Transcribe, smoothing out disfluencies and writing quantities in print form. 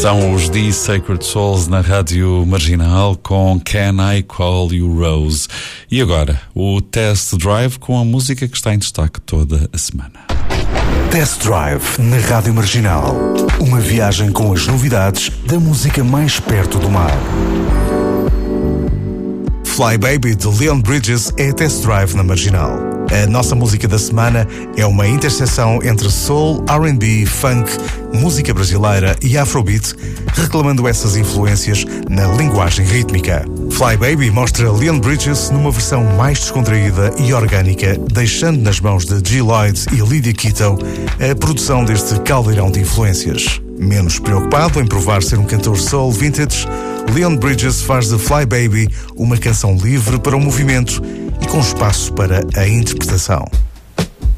São os The Sacred Souls na Rádio Marginal com Can I Call You Rose. E agora, o Test Drive com a música que está em destaque toda a semana. Test Drive na Rádio Marginal. Uma viagem com as novidades da música mais perto do mar. Fly Baby de Leon Bridges é Test Drive na Marginal. A nossa música da semana é uma interseção entre soul, R&B, funk, música brasileira e afrobeat, reclamando essas influências na linguagem rítmica. Fly Baby mostra Leon Bridges numa versão mais descontraída e orgânica, deixando nas mãos de G. Lloyd e Lydia Quito a produção deste caldeirão de influências. Menos preocupado em provar ser um cantor soul vintage, Leon Bridges faz de Fly Baby uma canção livre para o movimento e com espaço para a interpretação.